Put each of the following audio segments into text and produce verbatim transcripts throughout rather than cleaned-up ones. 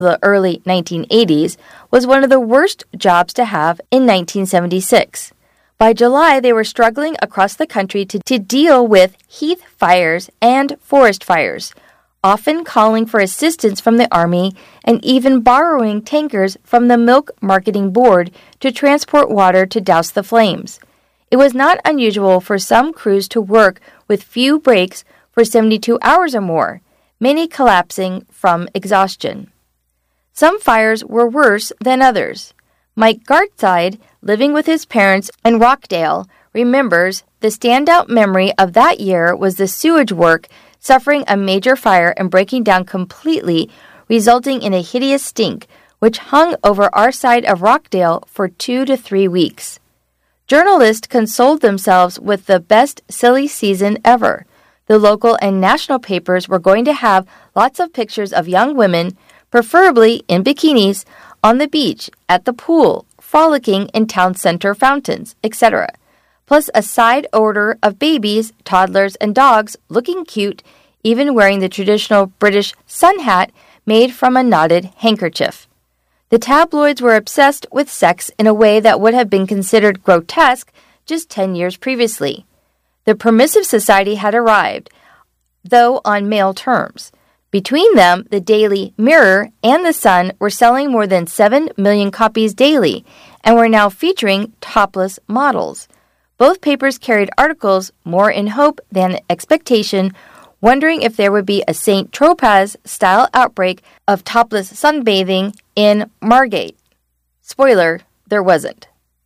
the early nineteen eighties, was one of the worst jobs to have in nineteen seventy-six. By July, they were struggling across the country to, to deal with heath fires and forest fires, often calling for assistance from the Army and even borrowing tankers from the Milk Marketing Board to transport water to douse the flames. It was not unusual for some crews to work with few breaks for seventy-two hours or more, many collapsing from exhaustion. Some fires were worse than others. Mike Gartside, living with his parents in Rockdale, remembers the standout memory of that year was the sewage work suffering a major fire and breaking down completely, resulting in a hideous stink, which hung over our side of Rockdale for two to three weeks. Journalists consoled themselves with the best silly season ever. The local and national papers were going to have lots of pictures of young women, preferably in bikinis, on the beach, at the pool, frolicking in town center fountains, et cetera, plus a side order of babies, toddlers, and dogs looking cute, even wearing the traditional British sun hat made from a knotted handkerchief. The tabloids were obsessed with sex in a way that would have been considered grotesque just ten years previously. The permissive society had arrived, though on male terms. Between them, the Daily Mirror and The Sun were selling more than seven million copies daily and were now featuring topless models. Both papers carried articles more in hope than expectation, wondering if there would be a Saint Tropez-style outbreak of topless sunbathing in Margate. Spoiler, there wasn't.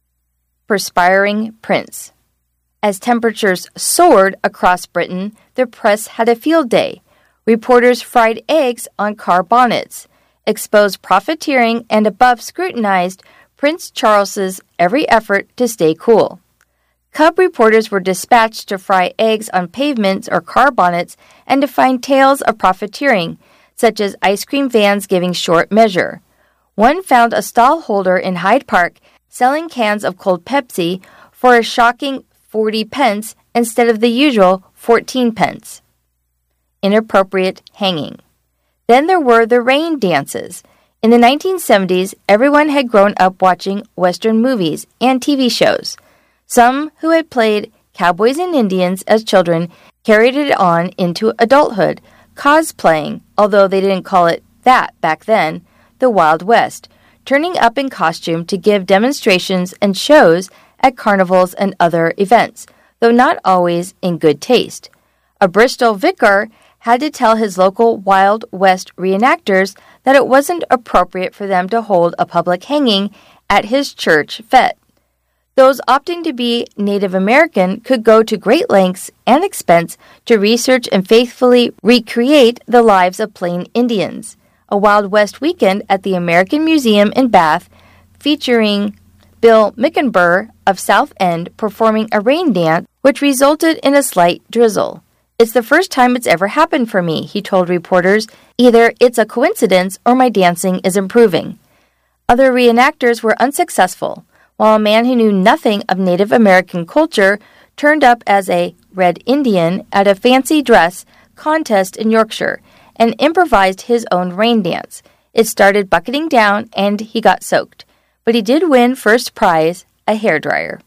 Perspiring Prince. As temperatures soared across Britain, the press had a field day. Reporters fried eggs on car bonnets, exposed profiteering, and above scrutinized Prince Charles's every effort to stay cool. Cub reporters were dispatched to fry eggs on pavements or car bonnets and to find tales of profiteering, such as ice cream vans giving short measure. One found a stall holder in Hyde Park selling cans of cold Pepsi for a shocking forty pence instead of the usual fourteen pence. Inappropriate hanging. Then there were the rain dances. In the nineteen seventies, everyone had grown up watching Western movies and T V shows. Some who had played cowboys and Indians as children carried it on into adulthood, cosplaying, although they didn't call it that back then, the Wild West, turning up in costume to give demonstrations and shows at carnivals and other events, though not always in good taste. A Bristol vicar had to tell his local Wild West reenactors that it wasn't appropriate for them to hold a public hanging at his church fete. Those opting to be Native American could go to great lengths and expense to research and faithfully recreate the lives of plain Indians. A Wild West weekend at the American Museum in Bath featuring Bill Mickenburr of South End performing a rain dance, which resulted in a slight drizzle. "It's the first time it's ever happened for me," he told reporters. "Either it's a coincidence or my dancing is improving." Other reenactors were unsuccessful, while a man who knew nothing of Native American culture turned up as a Red Indian at a fancy dress contest in Yorkshire and improvised his own rain dance. It started bucketing down and he got soaked, but he did win first prize, a hairdryer.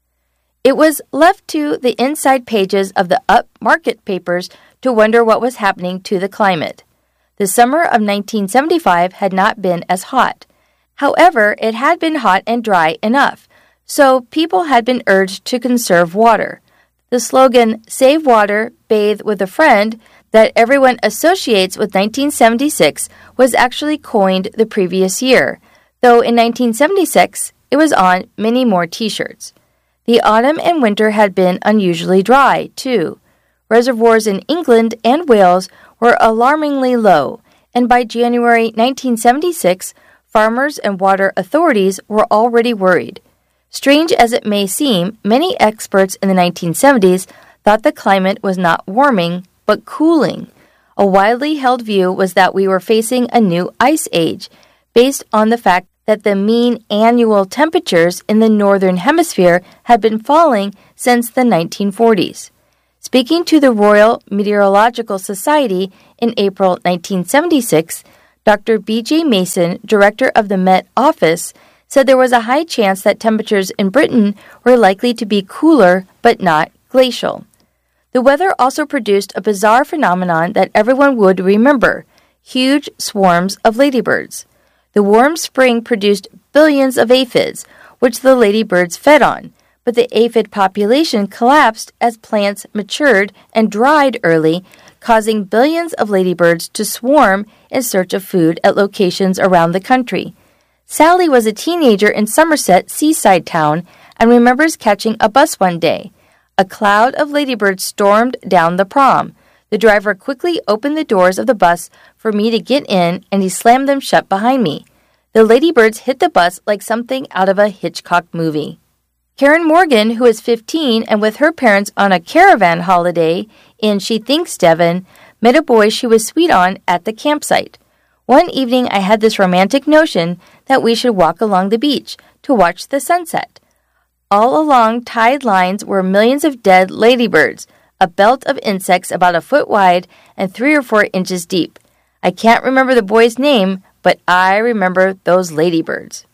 It was left to the inside pages of the upmarket papers to wonder what was happening to the climate. The summer of nineteen seventy-five had not been as hot. However, it had been hot and dry enough, so people had been urged to conserve water. The slogan, "Save water, bathe with a friend," that everyone associates with nineteen seventy-six was actually coined the previous year, though in nineteen seventy-six it was on many more t-shirts. The autumn and winter had been unusually dry, too. Reservoirs in England and Wales were alarmingly low, and by January nineteen seventy-six, farmers and water authorities were already worried. Strange as it may seem, many experts in the nineteen seventies thought the climate was not warming, but cooling. A widely held view was that we were facing a new ice age, based on the fact that the mean annual temperatures in the northern hemisphere had been falling since the nineteen forties. Speaking to the Royal Meteorological Society in April nineteen seventy-six, Doctor B J Mason, director of the Met Office, said there was a high chance that temperatures in Britain were likely to be cooler but not glacial. The weather also produced a bizarre phenomenon that everyone would remember: huge swarms of ladybirds. The warm spring produced billions of aphids, which the ladybirds fed on, but the aphid population collapsed as plants matured and dried early, causing billions of ladybirds to swarm in search of food at locations around the country. Sally was a teenager in Somerset seaside town and remembers catching a bus one day. A cloud of ladybirds stormed down the prom. The driver quickly opened the doors of the bus for me to get in, and he slammed them shut behind me. The ladybirds hit the bus like something out of a Hitchcock movie. Karen Morgan, who is fifteen and with her parents on a caravan holiday in She Thinks, Devon, met a boy she was sweet on at the campsite. One evening I had this romantic notion that we should walk along the beach to watch the sunset. All along tide lines were millions of dead ladybirds, a belt of insects about a foot wide and three or four inches deep. I can't remember the boy's name, but I remember those ladybirds.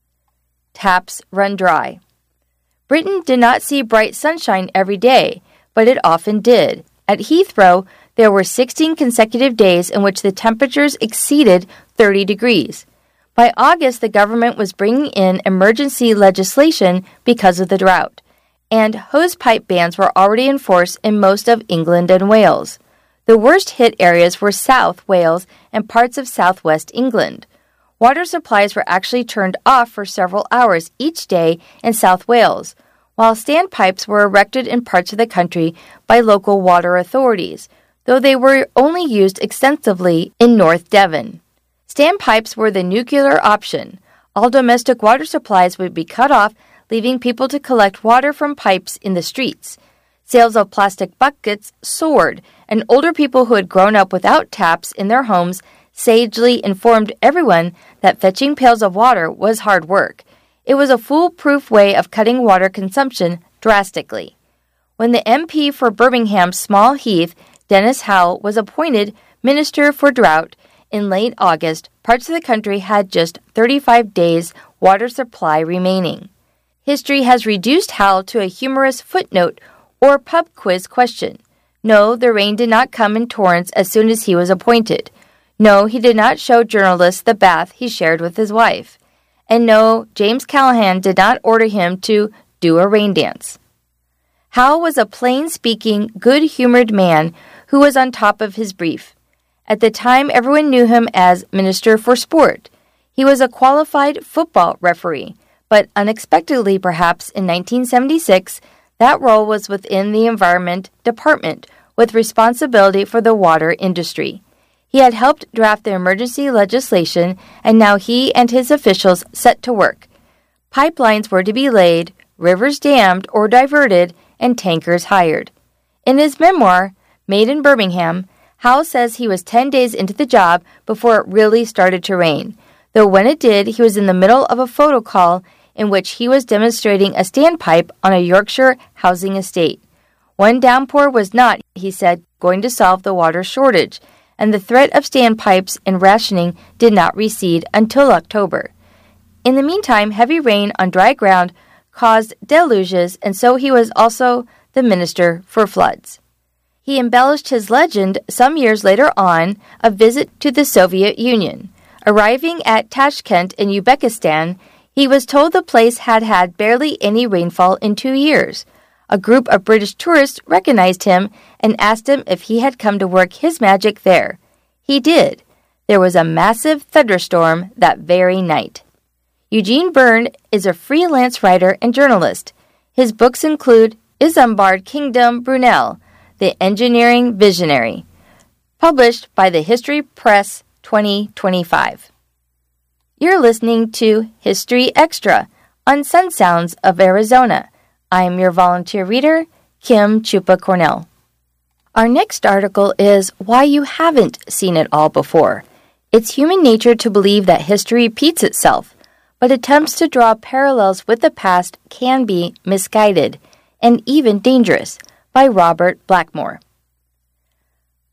Taps run dry. Britain did not see bright sunshine every day, but it often did. At Heathrow, there were sixteen consecutive days in which the temperatures exceeded thirty degrees. By August, the government was bringing in emergency legislation because of the drought, and hosepipe bans were already in force in most of England and Wales. The worst hit areas were South Wales and parts of southwest England. Water supplies were actually turned off for several hours each day in South Wales, while standpipes were erected in parts of the country by local water authorities, though they were only used extensively in North Devon. Standpipes were the nuclear option. All domestic water supplies would be cut off, leaving people to collect water from pipes in the streets. Sales of plastic buckets soared, and older people who had grown up without taps in their homes sagely informed everyone that fetching pails of water was hard work. It was a foolproof way of cutting water consumption drastically. When the M P for Birmingham Small Heath, Dennis Howe, was appointed Minister for Drought in late August, parts of the country had just thirty-five days water supply remaining. History has reduced Howe to a humorous footnote or pub quiz question. No, the rain did not come in torrents as soon as he was appointed. No, he did not show journalists the bath he shared with his wife. And no, James Callahan did not order him to do a rain dance. Howe was a plain-speaking, good-humored man who was on top of his brief. At the time, everyone knew him as Minister for Sport. He was a qualified football referee, but unexpectedly, perhaps, in nineteen seventy-six, that role was within the Environment Department, with responsibility for the water industry. He had helped draft the emergency legislation, and now he and his officials set to work. Pipelines were to be laid, rivers dammed or diverted, and tankers hired. In his memoir, Made in Birmingham, Howe says he was ten days into the job before it really started to rain, though when it did, he was in the middle of a photo call in which he was demonstrating a standpipe on a Yorkshire housing estate. One downpour was not, he said, going to solve the water shortage, and the threat of standpipes and rationing did not recede until October. In the meantime, heavy rain on dry ground caused deluges, and so he was also the Minister for Floods. He embellished his legend some years later on a visit to the Soviet Union. Arriving at Tashkent in Uzbekistan, he was told the place had had barely any rainfall in two years. A group of British tourists recognized him and asked him if he had come to work his magic there. He did. There was a massive thunderstorm that very night. Eugene Byrne is a freelance writer and journalist. His books include Isambard Kingdom Brunel, The Engineering Visionary, published by the History Press twenty twenty-five. You're listening to History Extra on Sun Sounds of Arizona. I'm your volunteer reader, Kim Chupa Cornell. Our next article is Why You Haven't Seen It All Before. It's human nature to believe that history repeats itself, but attempts to draw parallels with the past can be misguided and even dangerous, by Robert Blackmore.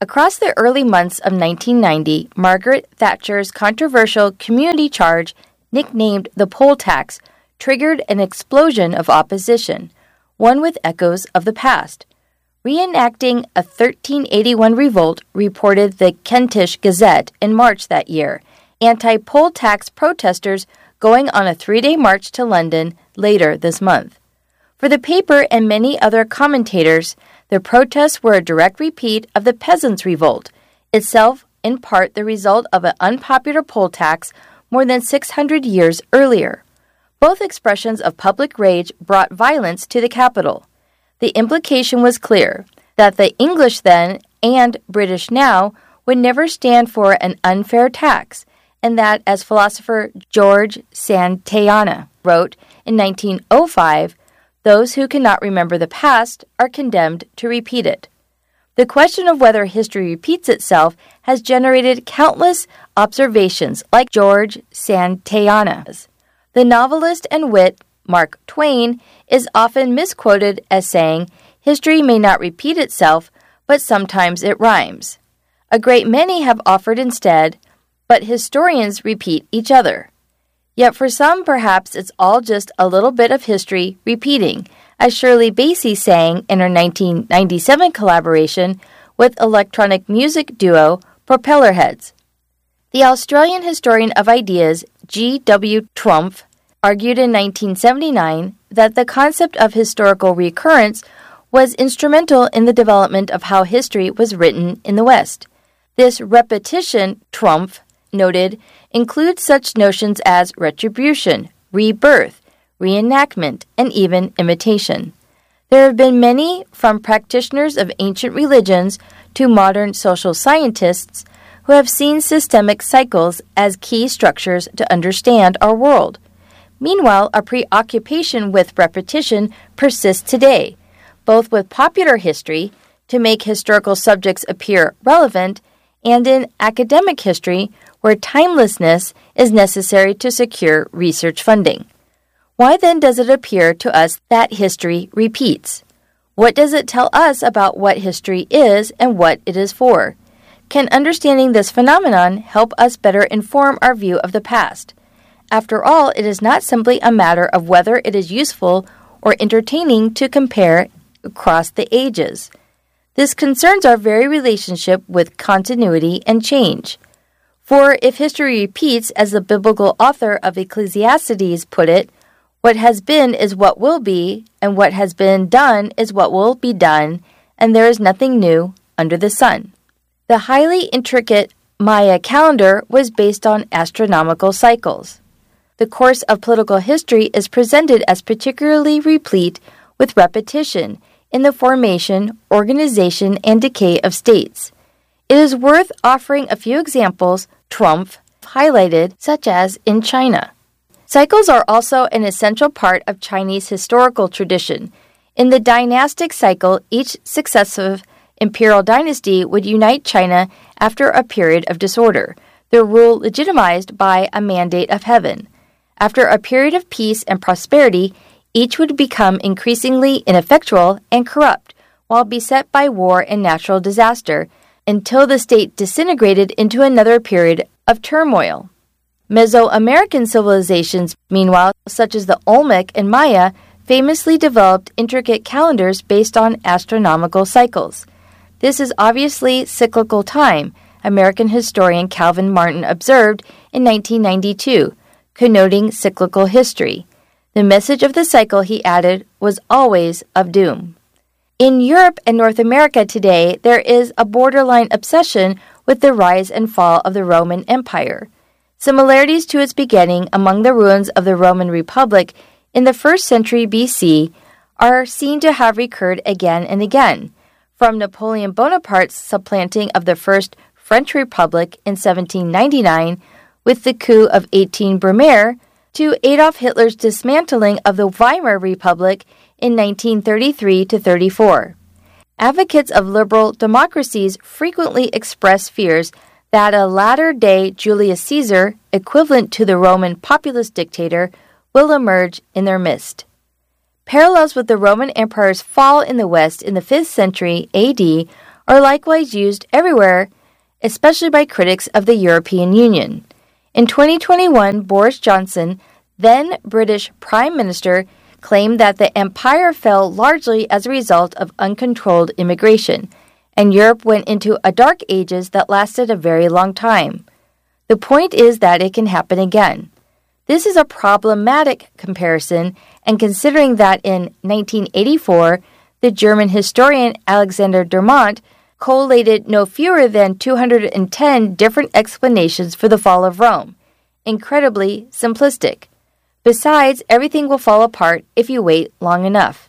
Across the early months of nineteen ninety, Margaret Thatcher's controversial community charge, nicknamed the poll tax, triggered an explosion of opposition, one with echoes of the past. Reenacting a thirteen eighty-one revolt, reported the Kentish Gazette in March that year, anti-poll tax protesters going on a three-day march to London later this month. For the paper and many other commentators, the protests were a direct repeat of the Peasants' Revolt, itself in part the result of an unpopular poll tax more than six hundred years earlier. Both expressions of public rage brought violence to the capital. The implication was clear, that the English then and British now would never stand for an unfair tax, and that, as philosopher George Santayana wrote in nineteen oh five, those who cannot remember the past are condemned to repeat it. The question of whether history repeats itself has generated countless observations like George Santayana's. The novelist and wit Mark Twain is often misquoted as saying, "History may not repeat itself, but sometimes it rhymes." A great many have offered instead, "But historians repeat each other." Yet for some, perhaps it's all just a little bit of history repeating, as Shirley Bassey sang in her nineteen ninety-seven collaboration with electronic music duo Propellerheads. The Australian historian of ideas G W Trumpf argued in nineteen seventy-nine that the concept of historical recurrence was instrumental in the development of how history was written in the West. This repetition, Trumpf noted, includes such notions as retribution, rebirth, reenactment, and even imitation. There have been many, from practitioners of ancient religions to modern social scientists, who have seen systemic cycles as key structures to understand our world. Meanwhile, a preoccupation with repetition persists today, both with popular history, to make historical subjects appear relevant, and in academic history, where timelessness is necessary to secure research funding. Why then does it appear to us that history repeats? What does it tell us about what history is and what it is for? Can understanding this phenomenon help us better inform our view of the past? After all, it is not simply a matter of whether it is useful or entertaining to compare across the ages. This concerns our very relationship with continuity and change. For if history repeats, as the biblical author of Ecclesiastes put it, what has been is what will be, and what has been done is what will be done, and there is nothing new under the sun. The highly intricate Maya calendar was based on astronomical cycles. The course of political history is presented as particularly replete with repetition in the formation, organization, and decay of states. It is worth offering a few examples Trumpf highlighted, such as in China. Cycles are also an essential part of Chinese historical tradition. In the dynastic cycle, each successive imperial dynasty would unite China after a period of disorder, their rule legitimized by a mandate of heaven. After a period of peace and prosperity, each would become increasingly ineffectual and corrupt, while beset by war and natural disaster, until the state disintegrated into another period of turmoil. Mesoamerican civilizations, meanwhile, such as the Olmec and Maya, famously developed intricate calendars based on astronomical cycles. This is obviously cyclical time, American historian Calvin Martin observed in nineteen ninety-two, connoting cyclical history. The message of the cycle, he added, was always of doom. In Europe and North America today, there is a borderline obsession with the rise and fall of the Roman Empire. Similarities to its beginning among the ruins of the Roman Republic in the first century B C are seen to have recurred again and again, from Napoleon Bonaparte's supplanting of the First French Republic in seventeen ninety-nine with the coup of eighteen Brumaire to Adolf Hitler's dismantling of the Weimar Republic in nineteen thirty-three to thirty-four. Advocates of liberal democracies frequently express fears that a latter-day Julius Caesar, equivalent to the Roman populist dictator, will emerge in their midst. Parallels with the Roman Empire's fall in the West in the fifth century A D are likewise used everywhere, especially by critics of the European Union. In twenty twenty-one, Boris Johnson, then British Prime Minister, claimed that the empire fell largely as a result of uncontrolled immigration, and Europe went into a dark ages that lasted a very long time. The point is that it can happen again. This is a problematic comparison, and considering that in nineteen eighty-four, the German historian Alexander Dermont collated no fewer than two hundred ten different explanations for the fall of Rome. Incredibly simplistic. Besides, everything will fall apart if you wait long enough.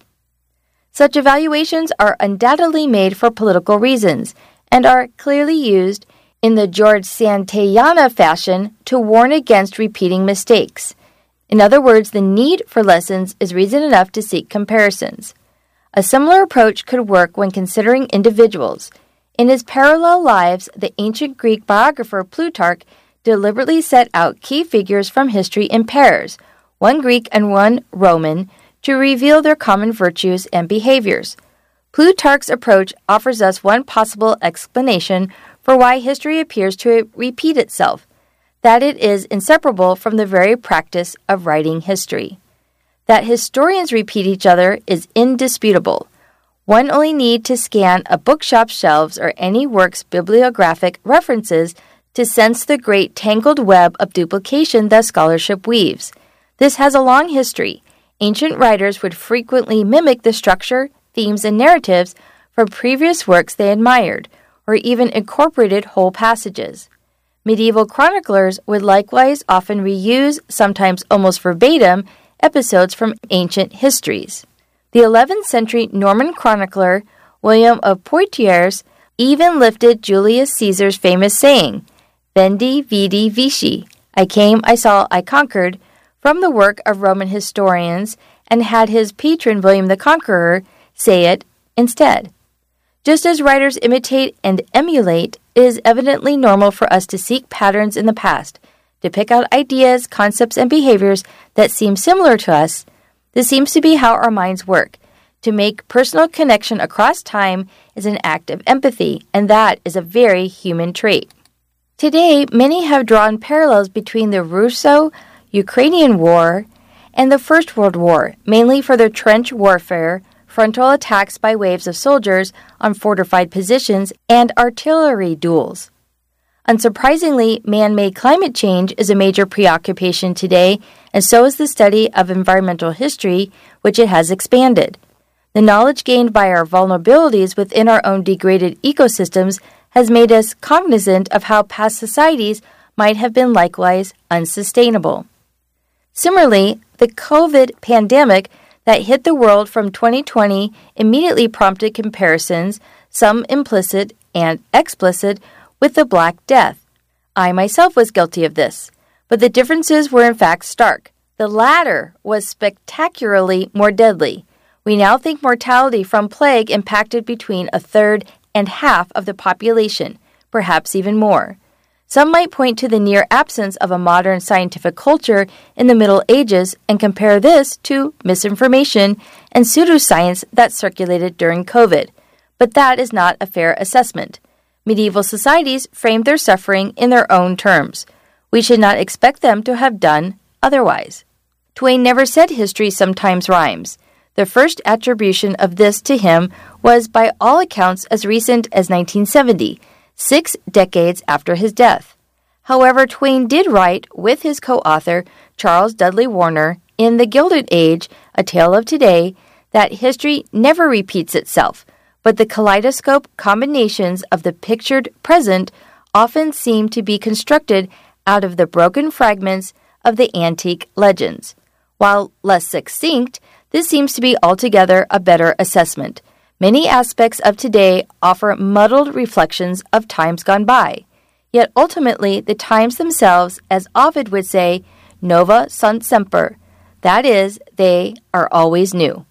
Such evaluations are undoubtedly made for political reasons and are clearly used in the George Santayana fashion to warn against repeating mistakes. In other words, the need for lessons is reason enough to seek comparisons. A similar approach could work when considering individuals. In his Parallel Lives, the ancient Greek biographer Plutarch deliberately set out key figures from history in pairs, one Greek and one Roman, to reveal their common virtues and behaviors. Plutarch's approach offers us one possible explanation for why history appears to repeat itself, that it is inseparable from the very practice of writing history. That historians repeat each other is indisputable. One only need to scan a bookshop's shelves or any work's bibliographic references to sense the great tangled web of duplication that scholarship weaves. This has a long history. Ancient writers would frequently mimic the structure, themes, and narratives from previous works they admired, or even incorporated whole passages. Medieval chroniclers would likewise often reuse, sometimes almost verbatim, episodes from ancient histories. The eleventh century Norman chronicler William of Poitiers even lifted Julius Caesar's famous saying, Vendi, vidi, vici, I came, I saw, I conquered, from the work of Roman historians, and had his patron William the Conqueror say it instead. Just as writers imitate and emulate, it is evidently normal for us to seek patterns in the past, to pick out ideas, concepts, and behaviors that seem similar to us. This seems to be how our minds work. To make personal connection across time is an act of empathy, and that is a very human trait. Today, many have drawn parallels between the Russo-Ukrainian War and the First World War, mainly for their trench warfare, frontal attacks by waves of soldiers on fortified positions, and artillery duels. Unsurprisingly, man-made climate change is a major preoccupation today, and so is the study of environmental history, which it has expanded. The knowledge gained by our vulnerabilities within our own degraded ecosystems has made us cognizant of how past societies might have been likewise unsustainable. Similarly, the COVID pandemic that hit the world from twenty twenty immediately prompted comparisons, some implicit and explicit, with the Black Death. I myself was guilty of this, but the differences were in fact stark. The latter was spectacularly more deadly. We now think mortality from plague impacted between a third and half of the population, perhaps even more. Some might point to the near absence of a modern scientific culture in the Middle Ages and compare this to misinformation and pseudoscience that circulated during COVID. But that is not a fair assessment. Medieval societies framed their suffering in their own terms. We should not expect them to have done otherwise. Twain never said history sometimes rhymes. The first attribution of this to him was by all accounts as recent as nineteen seventy, six decades after his death. However, Twain did write with his co-author, Charles Dudley Warner, in The Gilded Age, A Tale of Today, that history never repeats itself, but the kaleidoscope combinations of the pictured present often seem to be constructed out of the broken fragments of the antique legends. While less succinct, this seems to be altogether a better assessment. Many aspects of today offer muddled reflections of times gone by. Yet ultimately, the times themselves, as Ovid would say, nova sunt semper. That is, they are always new.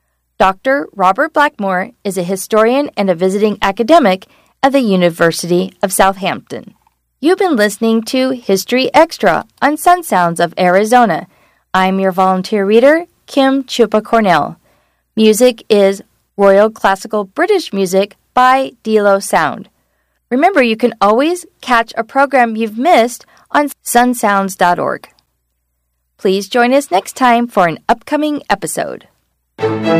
Doctor Robert Blackmore is a historian and a visiting academic at the University of Southampton. You've been listening to History Extra on Sun Sounds of Arizona. I'm your volunteer reader, Kim Chupa Cornell. Music is Royal Classical British Music by Delo Sound. Remember, you can always catch a program you've missed on sun sounds dot org. Please join us next time for an upcoming episode.